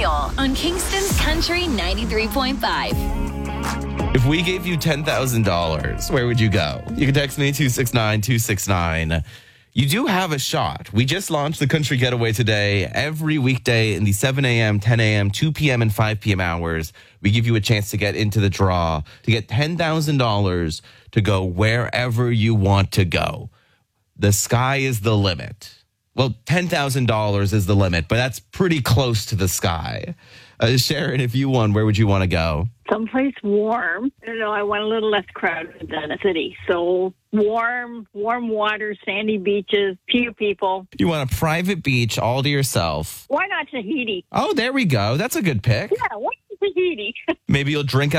Samuel on Kingston's Country 93.5. If we gave you $10,000, where would you go? You can text me 269-269. You do have a shot. We just launched the Country Getaway today. Every weekday in the 7 a.m., 10 a.m., 2 p.m., and 5 p.m. hours, we give you a chance to get into the draw to get $10,000 to go wherever you want to go. The sky is the limit. Well, $10,000 is the limit, but that's pretty close to the sky. Sharon, if you won, where would you want to go? Someplace warm. I don't know. I want a little less crowded than a city. So warm water, sandy beaches, few people. You want a private beach all to yourself. Why not Tahiti? Oh, there we go. That's a good pick. Yeah, why not Tahiti? Maybe you'll drink